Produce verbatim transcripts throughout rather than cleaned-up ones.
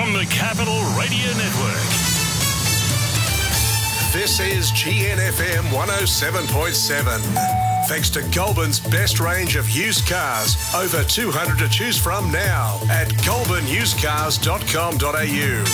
from the Capital Radio Network. This is G N F M one oh seven point seven. Thanks to Goulburn's best range of used cars. Over two hundred to choose from now at goulburn used cars dot com dot a u.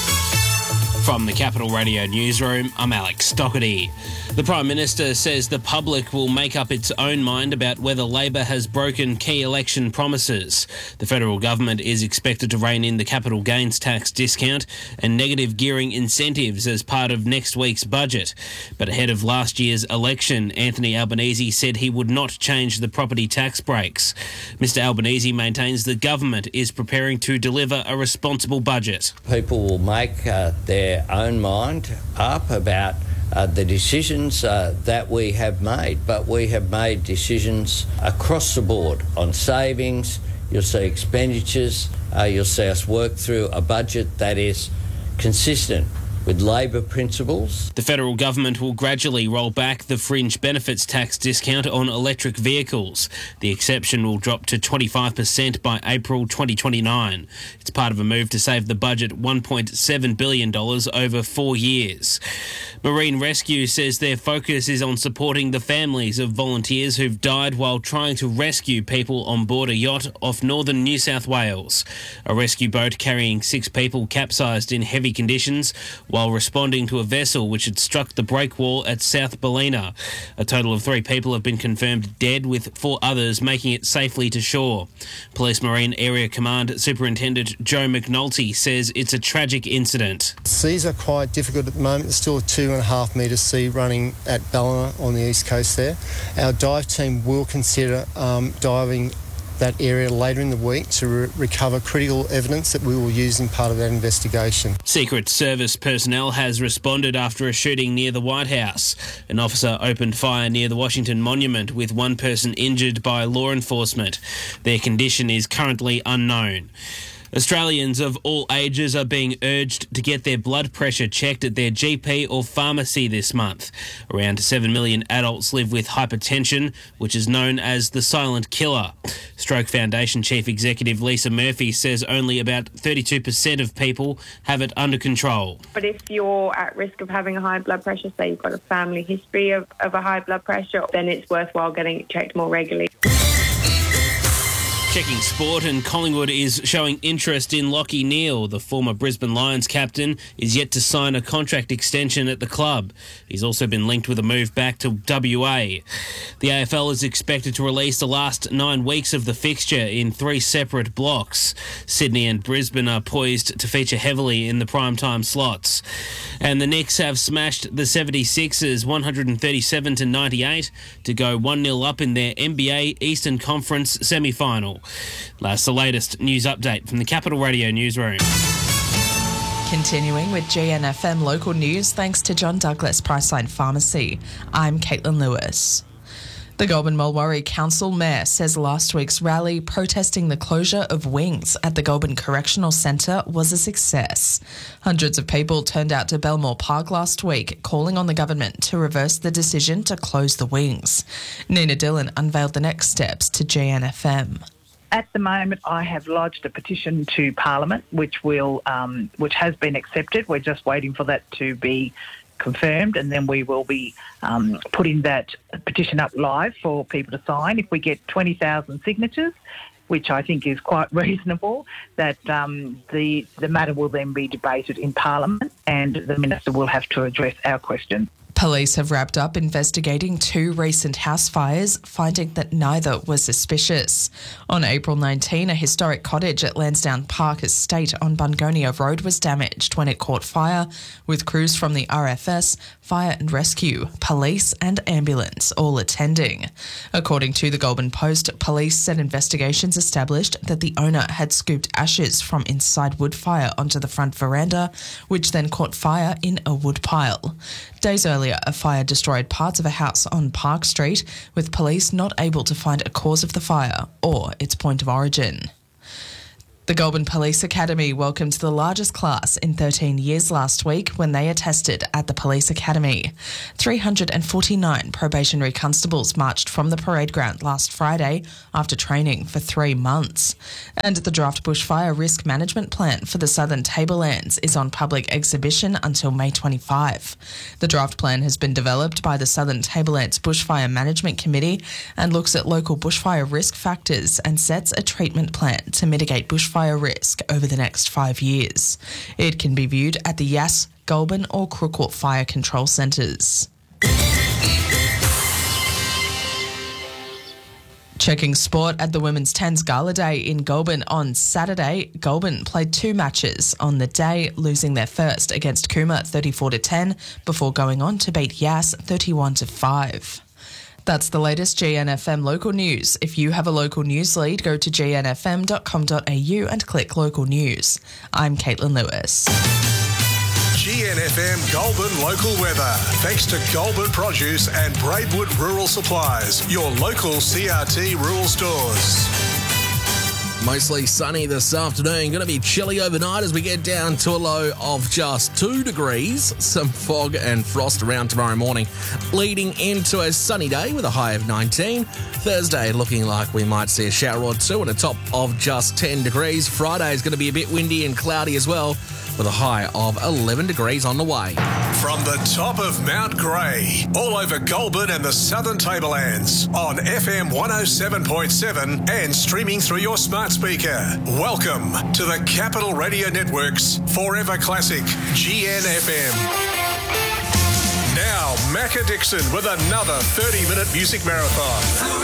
From the Capital Radio Newsroom, I'm Alex Doherty. The Prime Minister says the public will make up its own mind about whether Labor has broken key election promises. The federal government is expected to rein in the capital gains tax discount and negative gearing incentives as part of next week's budget. But ahead of last year's election, Anthony Albanese said he would not change the property tax breaks. Mister Albanese maintains the government is preparing to deliver a responsible budget. People will make uh, their own mind up about uh, the decisions uh, that we have made, but we have made decisions across the board on savings. You'll see expenditures. Uh, you'll see us work through a budget that is consistent with Labor principles. The federal government will gradually roll back the fringe benefits tax discount on electric vehicles. The exception will drop to twenty-five percent by April twenty twenty-nine. It's part of a move to save the budget one point seven billion dollars over four years. Marine Rescue says their focus is on supporting the families of volunteers who've died while trying to rescue people on board a yacht off northern New South Wales. A rescue boat carrying six people capsized in heavy conditions while responding to a vessel which had struck the breakwall at South Ballina. A total of three people have been confirmed dead, with four others making it safely to shore. Police Marine Area Command Superintendent Joe McNulty says it's a tragic incident. Seas are quite difficult at the moment. There's still a two and a half metre sea running at Ballina on the east coast there. Our dive team will consider um, diving that area later in the week to re- recover critical evidence that we will use in part of that investigation. Secret Service personnel has responded after a shooting near the White House. An officer opened fire near the Washington Monument, with one person injured by law enforcement. Their condition is currently unknown. Australians of all ages are being urged to get their blood pressure checked at their G P or pharmacy this month. Around seven million adults live with hypertension, which is known as the silent killer. Stroke Foundation Chief Executive Lisa Murphy says only about thirty-two percent of people have it under control. But if you're at risk of having a high blood pressure, say you've got a family history of, of a high blood pressure, then it's worthwhile getting it checked more regularly. Checking sport, and Collingwood is showing interest in Lachie Neale. The former Brisbane Lions captain is yet to sign a contract extension at the club. He's also been linked with a move back to W A. The A F L is expected to release the last nine weeks of the fixture in three separate blocks. Sydney and Brisbane are poised to feature heavily in the primetime slots. And the Knicks have smashed the seventy-sixers one thirty-seven to ninety-eight to go one nil up in their N B A Eastern Conference semi-final. That's the latest news update from the Capital Radio Newsroom. Continuing with G N F M local news, thanks to John Douglas Priceline Pharmacy. I'm Caitlin Lewis. The Goulburn-Mulwaree Council Mayor says last week's rally protesting the closure of wings at the Goulburn Correctional Centre was a success. Hundreds of people turned out to Belmore Park last week, calling on the government to reverse the decision to close the wings. Nina Dillon unveiled the next steps to G N F M. At the moment, I have lodged a petition to Parliament, which will, um, which has been accepted. We're just waiting for that to be confirmed, and then we will be um, putting that petition up live for people to sign. If we get twenty thousand signatures, which I think is quite reasonable, that um, the the matter will then be debated in Parliament, and the Minister will have to address our question. Police have wrapped up investigating two recent house fires, finding that neither was suspicious. On April nineteenth, a historic cottage at Lansdowne Park Estate on Bungonia Road was damaged when it caught fire, with crews from the R F S, Fire and Rescue, police and ambulance all attending. According to the Goulburn Post, police said investigations established that the owner had scooped ashes from inside wood fire onto the front veranda, which then caught fire in a wood pile. Days earlier, a fire destroyed parts of a house on Park Street, with police not able to find a cause of the fire or its point of origin. The Goulburn Police Academy welcomed the largest class in thirteen years last week when they attested at the Police Academy. three hundred forty-nine probationary constables marched from the parade ground last Friday after training for three months. And the draft bushfire risk management plan for the Southern Tablelands is on public exhibition until May twenty-fifth. The draft plan has been developed by the Southern Tablelands Bushfire Management Committee and looks at local bushfire risk factors and sets a treatment plan to mitigate bushfire risk over the next five years. It can be viewed at the Yass, Goulburn or Crookwell Fire Control Centres. Checking sport at the Women's Tens Gala Day in Goulburn on Saturday. Goulburn played two matches on the day, losing their first against Cooma thirty-four to ten before going on to beat Yass thirty-one to five. That's the latest G N F M local news. If you have a local news lead, go to g n f m dot com dot a u and click local news. I'm Caitlin Lewis. G N F M Goulburn local weather. Thanks to Goulburn Produce and Braidwood Rural Supplies, your local C R T rural stores. Mostly sunny this afternoon. Going to be chilly overnight as we get down to a low of just two degrees. Some fog and frost around tomorrow morning, leading into a sunny day with a high of nineteen. Thursday looking like we might see a shower or two and a top of just ten degrees. Friday is going to be a bit windy and cloudy as well, with a high of eleven degrees on the way. From the top of Mount Grey, all over Goulburn and the Southern Tablelands, on F M one oh seven point seven and streaming through your smart speaker. Welcome to the Capital Radio Network's Forever Classic G N F M. Now, Macca Dixon with another thirty-minute music marathon.